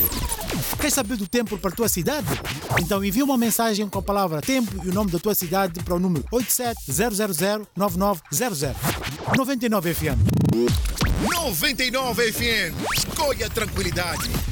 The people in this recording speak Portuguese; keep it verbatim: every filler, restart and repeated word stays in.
Quer saber do tempo para a tua cidade? Então envia uma mensagem com a palavra tempo e o nome da tua cidade para o número oito sete zero zero zero nove nove zero zero. noventa e nove F M. noventa e nove F M. Escolha tranquilidade.